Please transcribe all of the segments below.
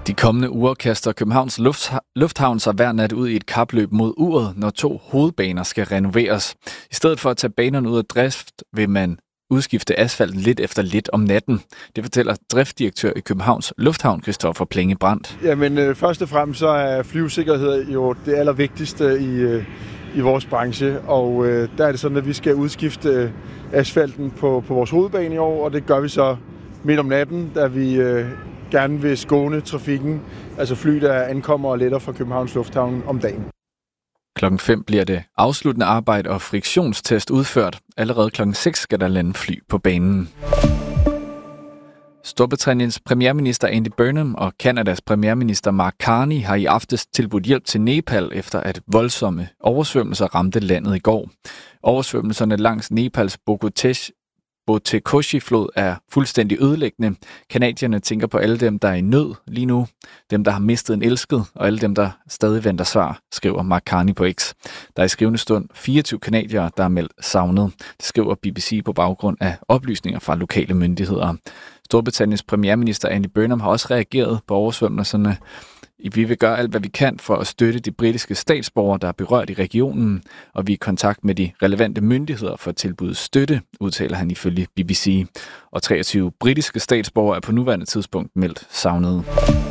De kommende uger kaster Københavns Lufthavn sig hver nat ud i et kapløb mod uret, når 2 hovedbaner skal renoveres. I stedet for at tage banerne ud af drift, vil man udskifte asfalten lidt efter lidt om natten. Det fortæller driftdirektør i Københavns Lufthavn, Christoffer Plenge Brandt. Jamen, først og fremmest så er flyvesikkerhed jo det allervigtigste i vores branche, og der er det sådan, at vi skal udskifte asfalten på vores hovedbane i år, og det gør vi så midt om natten, da vi gerne vil skåne trafikken, altså fly, der ankommer og letter fra Københavns Lufthavn om dagen. Klokken 5 bliver det afsluttende arbejde og friktionstest udført. Allerede klokken 6 skal der lande fly på banen. Storbritanniens premierminister Andy Burnham og Kanadas premierminister Mark Carney har i aftes tilbudt hjælp til Nepal, efter at voldsomme oversvømmelser ramte landet i går. Oversvømmelserne langs Nepals Botekoshi-flod er fuldstændig ødelæggende. Canadierne tænker på alle dem, der er i nød lige nu, dem, der har mistet en elsket, og alle dem, der stadig venter svar, skriver Mark Carney på X. Der er i skrivende stund 24 canadiere, der er meldt savnet. Det skriver BBC på baggrund af oplysninger fra lokale myndigheder. Storbritanniens premierminister Andy Burnham har også reageret på oversvømmelserne. Vi vil gøre alt, hvad vi kan for at støtte de britiske statsborgere, der er berørt i regionen, og vi er i kontakt med de relevante myndigheder for at tilbyde støtte, udtaler han ifølge BBC. Og 23 britiske statsborgere er på nuværende tidspunkt meldt savnede.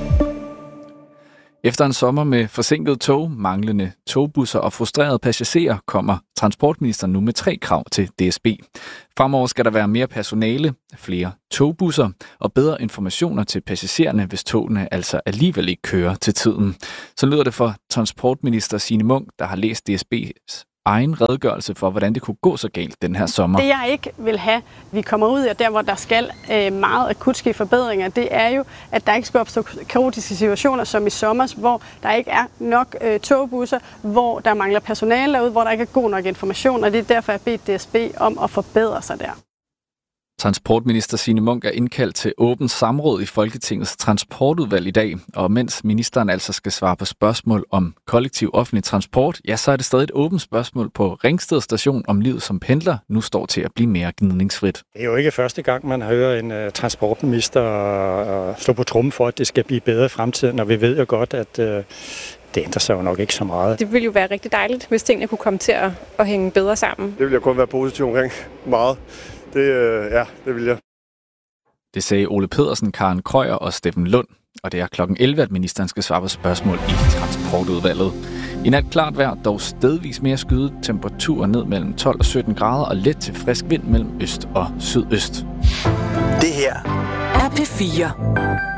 Efter en sommer med forsinkede tog, manglende togbusser og frustrerede passagerer, kommer transportministeren nu med 3 krav til DSB. Fremover skal der være mere personale, flere togbusser og bedre informationer til passagererne, hvis togene altså alligevel ikke kører til tiden. Så lyder det for transportminister Signe Munk, der har læst DSB's egen redegørelse for, hvordan det kunne gå så galt den her sommer. Det jeg ikke vil have, vi kommer ud af der, hvor der skal meget akut ske forbedringer, det er jo, at der ikke skal opstå kaotiske situationer som i sommer, hvor der ikke er nok togbusser, hvor der mangler personale derude, hvor der ikke er god nok information, og det er derfor, jeg har bedt DSB om at forbedre sig der. Transportminister Signe Munk er indkaldt til åbent samråd i Folketingets transportudvalg i dag, og mens ministeren altså skal svare på spørgsmål om kollektiv offentlig transport, ja, så er det stadig et åbent spørgsmål på Ringsted Station om livet som pendler nu står til at blive mere gnidningsfrit. Det er jo ikke første gang, man hører en transportminister slå på trommen for, at det skal blive bedre i fremtiden, og vi ved jo godt, at det ændrer sig jo nok ikke så meget. Det ville jo være rigtig dejligt, hvis tingene kunne komme til at hænge bedre sammen. Det vil jeg kun være positiv omkring meget. Det vil jeg. Det sagde Ole Pedersen, Karen Krøyer og Steffen Lund. Og det er klokken 11, at ministeren skal svare på spørgsmål i transportudvalget. I nat klart vejr, dog stedvis mere skyet, temperaturer ned mellem 12 og 17 grader og let til frisk vind mellem øst og sydøst. Det her er P4.